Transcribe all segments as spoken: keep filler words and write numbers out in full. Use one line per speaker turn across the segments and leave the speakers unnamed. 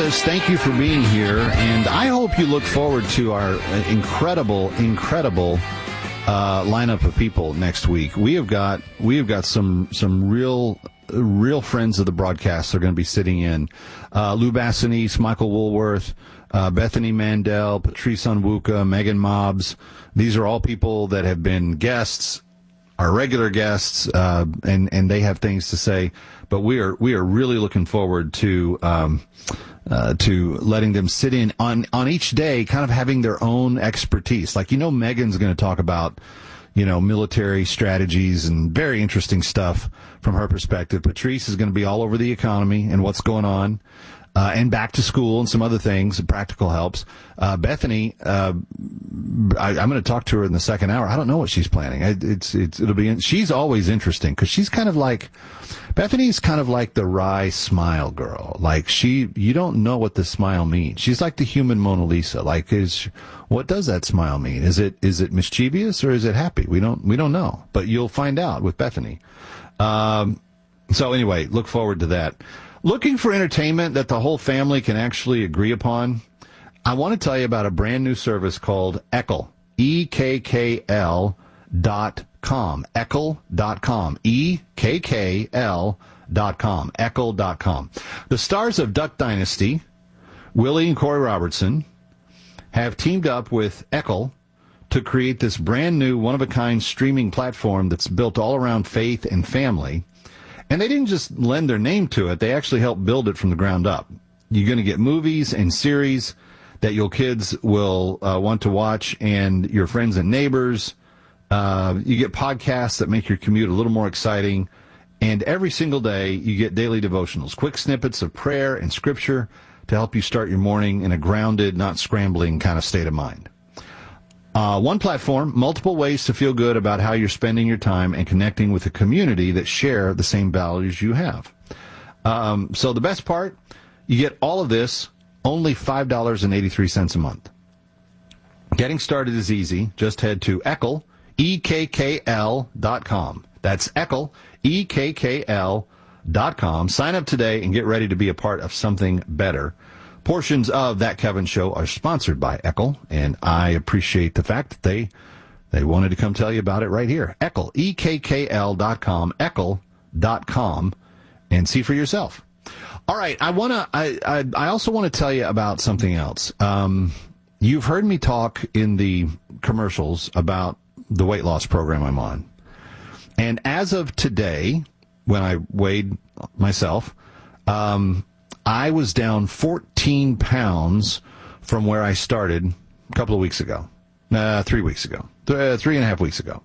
listeners, thank you for being here, and I hope you look forward to our incredible, incredible uh, lineup of people next week. We have got we have got some some real real friends of the broadcast that are going to be sitting in. Uh, Lou Bassanese, Michael Woolworth, uh, Bethany Mandel, Patrice Onwuka, Megan Mobbs. These are all people that have been guests, our regular guests, uh, and and they have things to say. But we are we are really looking forward to um, uh, to letting them sit in on on each day, kind of having their own expertise. Like, you know, Megan's going to talk about, you know, military strategies and very interesting stuff from her perspective. Patrice is going to be all over the economy and what's going on. Uh, and back to school and some other things, practical helps. Uh, Bethany, uh, I, I'm going to talk to her in the second hour. I don't know what she's planning. I, it's, it's, it'll be, she's always interesting because she's kind of like, Bethany's kind of like the wry smile girl. Like, she, you don't know what the smile means. She's like the human Mona Lisa. Like, is, what does that smile mean? Is it, is it mischievous or is it happy? We don't, we don't know, but you'll find out with Bethany. Um, so anyway, look forward to that. Looking for entertainment that the whole family can actually agree upon? I want to tell you about a brand new service called Eckl, E K K L dot com, Eckl dot com, E K K L dot com, Eckl dot com. The stars of Duck Dynasty, Willie and Corey Robertson, have teamed up with Eckl to create this brand new, one-of-a-kind streaming platform that's built all around faith and family. And they didn't just lend their name to it. They actually helped build it from the ground up. You're going to get movies and series that your kids will uh, want to watch, and your friends and neighbors. Uh, you get podcasts that make your commute a little more exciting. And every single day, you get daily devotionals, quick snippets of prayer and scripture to help you start your morning in a grounded, not scrambling kind of state of mind. Uh, one platform, multiple ways to feel good about how you're spending your time and connecting with a community that share the same values you have. Um, so the best part, you get all of this, only five dollars and eighty-three cents a month. Getting started is easy. Just head to Eckl, E K K L dot com. That's Eckl, E K K L dot com. Sign up today and get ready to be a part of something better. Portions of That Kevin Show are sponsored by Eckl, and I appreciate the fact that they they wanted to come tell you about it right here. Eckl, E K K L dot com, Eckl dot com, and see for yourself. All right, I want to. I, I I also want to tell you about something else. Um, you've heard me talk in the commercials about the weight loss program I'm on, and as of today, when I weighed myself, um. I was down fourteen pounds from where I started a couple of weeks ago. Uh, three weeks ago. Th- uh, three and a half weeks ago.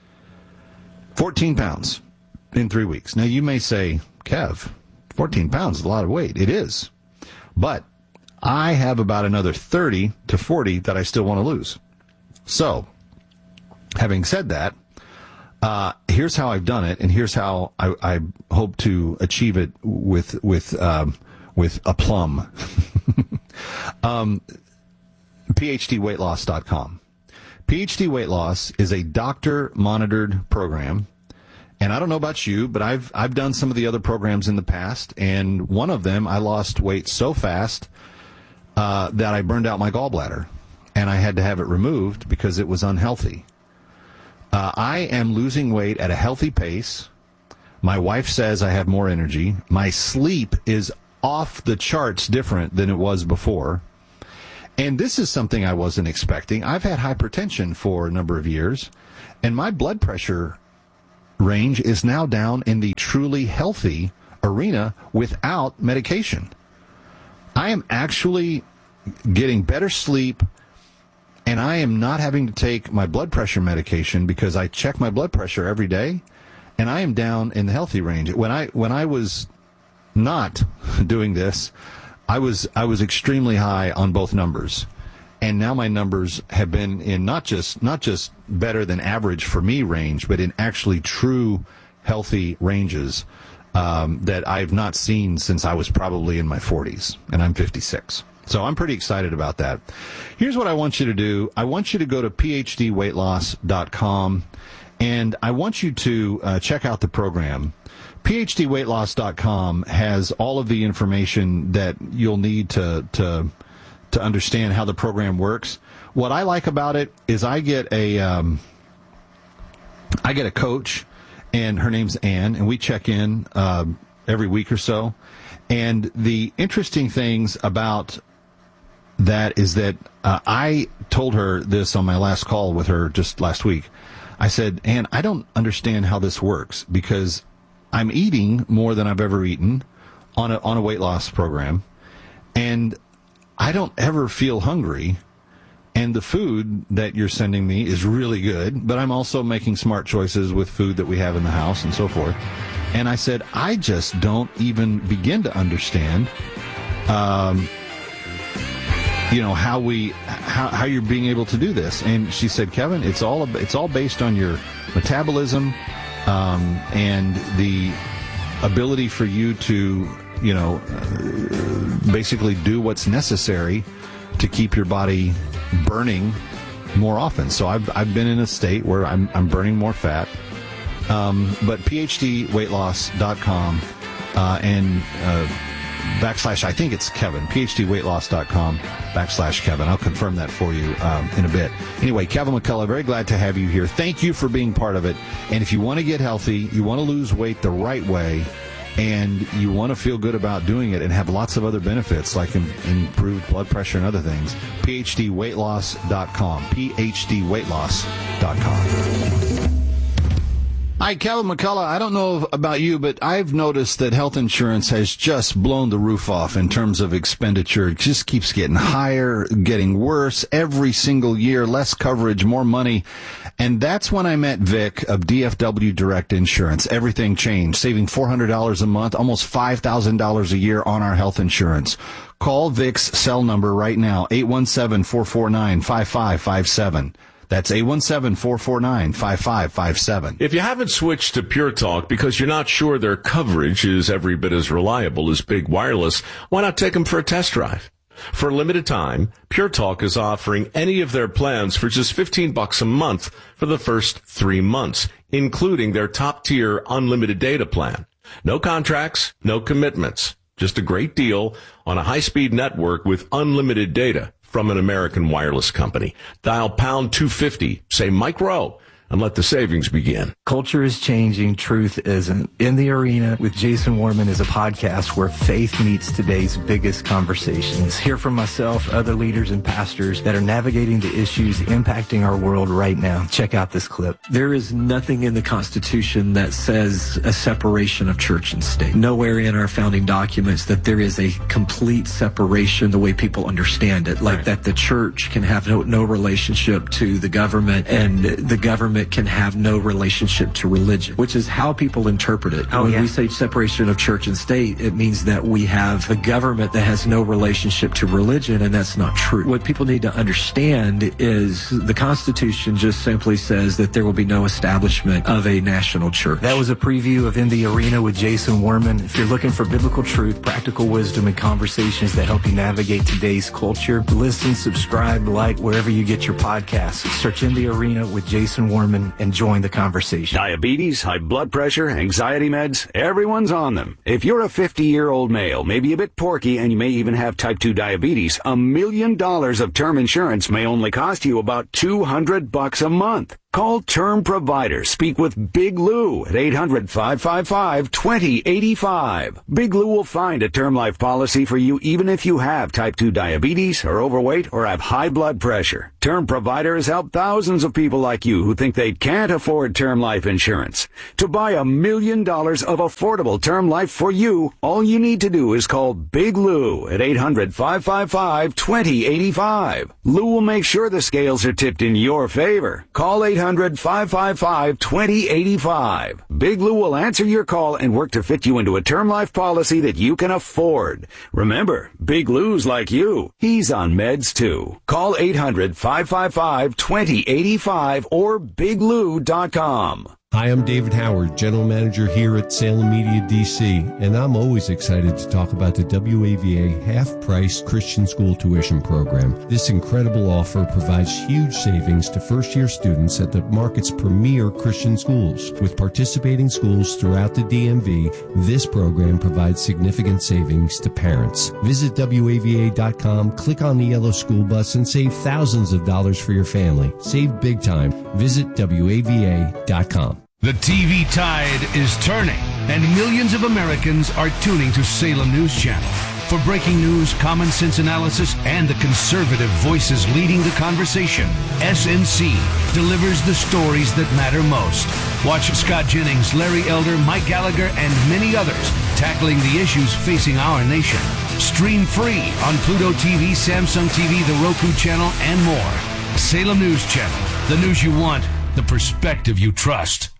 fourteen pounds in three weeks. Now, you may say, Kev, fourteen pounds is a lot of weight. It is. But I have about another thirty to forty that I still want to lose. So, having said that, uh, here's how I've done it, and here's how I, I hope to achieve it with, with, um, with aplomb. um, P H D weight loss dot com. P H D Weight Loss is a doctor-monitored program, and I don't know about you, but I've I've done some of the other programs in the past, and one of them I lost weight so fast uh, that I burned out my gallbladder, and I had to have it removed because it was unhealthy. Uh, I am losing weight at a healthy pace. My wife says I have more energy. My sleep is off the charts different than it was before. And this is something I wasn't expecting. I've had hypertension for a number of years, and my blood pressure range is now down in the truly healthy arena without medication. I am actually getting better sleep, and I am not having to take my blood pressure medication because I check my blood pressure every day, and I am down in the healthy range. When I when I was not doing this, I was I was extremely high on both numbers, and now my numbers have been in not just not just better than average for me range, but in actually true healthy ranges um, that I've not seen since I was probably in my forties, and I'm fifty-six. So I'm pretty excited about that. Here's what I want you to do. I want you to go to P H D weight loss dot com, And I want you to uh, check out the program. P H D weight loss dot com has all of the information that you'll need to to to understand how the program works. What I like about it is I get a um, I get a coach, and her name's Ann, and we check in uh, every week or so. And the interesting things about that is that uh, I told her this on my last call with her just last week. I said, Ann, I don't understand how this works because I'm eating more than I've ever eaten on a on a weight loss program, and I don't ever feel hungry. And the food that you're sending me is really good, but I'm also making smart choices with food that we have in the house and so forth. And I said, I just don't even begin to understand, um, you know, how we, how, how you're being able to do this. And she said, Kevin, it's all, it's all based on your metabolism, um, and the ability for you to, you know, uh, basically do what's necessary to keep your body burning more often. So I've I've been in a state where I'm I'm burning more fat. Um, but P H D weight loss dot com uh, and uh, backslash I think it's Kevin P H D weight loss dot com backslash Kevin. I'll confirm that for you um, in a bit. Anyway, Kevin McCullough, very glad to have you here. Thank you for being part of it. And if you want to get healthy, you want to lose weight the right way, and you want to feel good about doing it and have lots of other benefits like im- improved blood pressure and other things, P H D weight loss dot com. P H D weight loss dot com. Hi, Kevin McCullough. I don't know about you, but I've noticed that health insurance has just blown the roof off in terms of expenditure. It just keeps getting higher, getting worse every single year, less coverage, more money. And that's when I met Vic of D F W Direct Insurance. Everything changed, saving four hundred dollars a month, almost five thousand dollars a year on our health insurance. Call Vic's cell number right now, eight one seven, four four nine, five five five seven. That's eight one seven, four four nine, five five five seven.
If you haven't switched to Pure Talk because you're not sure their coverage is every bit as reliable as Big Wireless, why not take them for a test drive? For a limited time, Pure Talk is offering any of their plans for just fifteen bucks a month for the first three months, including their top-tier unlimited data plan. No contracts, no commitments. Just a great deal on a high-speed network with unlimited data from an American wireless company. Dial pound two fifty, say Mike Rowe, and let the savings begin.
Culture is changing, truth isn't. In the Arena with Jason Warman is a podcast where faith meets today's biggest conversations. Hear from myself, other leaders and pastors that are navigating the issues impacting our world right now. Check out this clip. There is nothing in the Constitution that says a separation of church and state. Nowhere in our founding documents that there is a complete separation the way people understand it, like right. that the church can have no, no relationship to the government and the government can have no relationship to religion, which is how people interpret it. Oh, when yeah. we say separation of church and state, it means that we have a government that has no relationship to religion, and that's not true. What people need to understand is the Constitution just simply says that there will be no establishment of a national church. That was a preview of In the Arena with Jason Warman. If you're looking for biblical truth, practical wisdom, and conversations that help you navigate today's culture, listen, subscribe, like wherever you get your podcasts. Search In the Arena with Jason Warman and join the conversation.
Diabetes, high blood pressure, anxiety meds, everyone's on them. If you're a fifty-year-old male, maybe a bit porky, and you may even have type two diabetes, a million dollars of term insurance may only cost you about two hundred bucks a month. Call Term Provider. Speak with Big Lou at eight hundred, five five five, two zero eight five. Big Lou will find a term life policy for you even if you have type two diabetes, are overweight, or have high blood pressure. Term Provider has helped thousands of people like you who think they can't afford term life insurance. To buy a million dollars of affordable term life for you, all you need to do is call Big Lou at eight hundred, five five five, two zero eight five. Lou will make sure the scales are tipped in your favor. Call eight hundred, five five five, two zero eight five. Big Lou will answer your call and work to fit you into a term life policy that you can afford. Remember, Big Lou's like you. He's on meds too. Call eight hundred, five five five, two zero eight five or big lou dot com.
Hi, I'm David Howard, General Manager here at Salem Media D C, and I'm always excited to talk about the W A V A half-price Christian school tuition program. This incredible offer provides huge savings to first-year students at the market's premier Christian schools. With participating schools throughout the D M V, this program provides significant savings to parents. Visit W A V A dot com, click on the yellow school bus, and save thousands of dollars for your family. Save big time. Visit W A V A dot com.
The T V tide is turning, and millions of Americans are tuning to Salem News Channel. For breaking news, common sense analysis, and the conservative voices leading the conversation, S N C delivers the stories that matter most. Watch Scott Jennings, Larry Elder, Mike Gallagher, and many others tackling the issues facing our nation. Stream free on Pluto T V, Samsung T V, the Roku channel, and more. Salem News Channel, the news you want, the perspective you trust.